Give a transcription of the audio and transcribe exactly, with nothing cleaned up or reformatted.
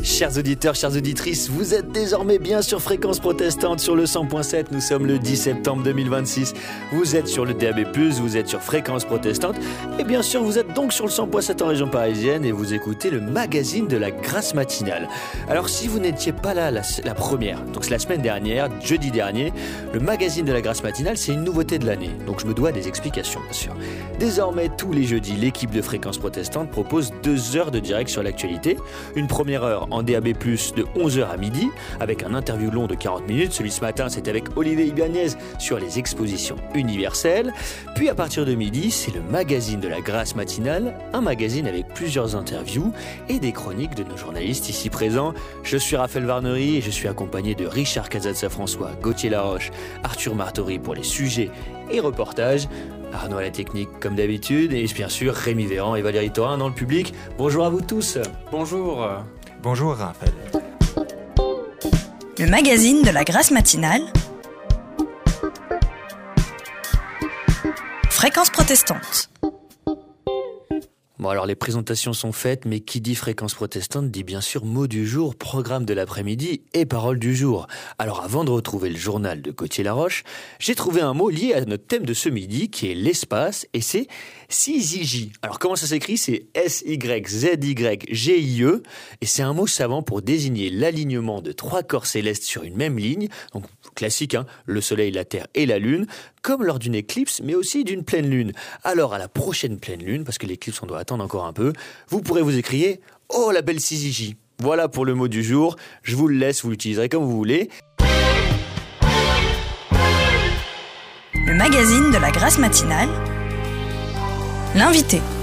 Chers auditeurs, chères auditrices, vous êtes désormais bien sur Fréquence Protestante sur le cent point sept. Nous sommes le dix septembre deux mille vingt-six. Vous êtes sur le D A B plus, vous êtes sur Fréquence Protestante. Et bien sûr, vous êtes donc sur le cent point sept en région parisienne et vous écoutez le magazine de la Grâce matinale. Alors, si vous n'étiez pas là la, la première, donc c'est la semaine dernière, jeudi dernier, le magazine de la Grâce matinale, c'est une nouveauté de l'année. Donc, je me dois des explications, bien sûr. Désormais, tous les jeudis, l'équipe de Fréquence Protestante propose deux heures de direct sur l'actualité. Une première heure en D A B plus, de onze heures à midi, avec un interview long de quarante minutes. Celui ce matin, c'était avec Olivier Ibanez sur les expositions universelles. Puis à partir de midi, c'est le magazine de la Grâce matinale, un magazine avec plusieurs interviews et des chroniques de nos journalistes ici présents. Je suis Raphaël Varnery et je suis accompagné de Richard Cazatsa-François, Gauthier Laroche, Arthur Martori pour les sujets et reportages, Arnaud à la technique comme d'habitude et bien sûr Rémi Véran et Valérie Thorin dans le public. Bonjour à vous tous. Bonjour. Bonjour Raphaël. Le magazine de la Grâce matinale. Fréquence Protestante. Bon, alors les présentations sont faites, mais qui dit Fréquence Protestante dit bien sûr mot du jour, programme de l'après-midi et parole du jour. Alors avant de retrouver le journal de Gauthier Laroche, j'ai trouvé un mot lié à notre thème de ce midi qui est l'espace et c'est syzygie. Alors comment ça s'écrit ? C'est S Y Z Y G I E et c'est un mot savant pour désigner l'alignement de trois corps célestes sur une même ligne, donc classique, hein, le soleil, la terre et la lune, comme lors d'une éclipse mais aussi d'une pleine lune. Alors à la prochaine pleine lune, parce que l'éclipse on doit attendre encore un peu, vous pourrez vous écrier « Oh, la belle syzygie !» Voilà pour le mot du jour. Je vous le laisse, vous l'utiliserez comme vous voulez. Le magazine de la Grâce matinale. L'invité.